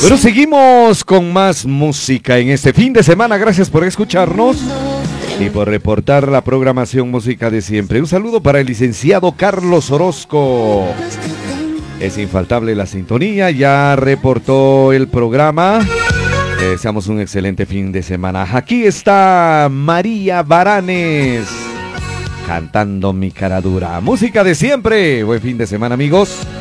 Bueno, seguimos con más música en este fin de semana. Gracias por escucharnos y por reportar la programación música de siempre. Un saludo para el licenciado Carlos Orozco. Es infaltable la sintonía, ya reportó el programa. Le deseamos un excelente fin de semana. Aquí está María Baranes cantando Mi Cara Dura. Música de siempre. Buen fin de semana, amigos.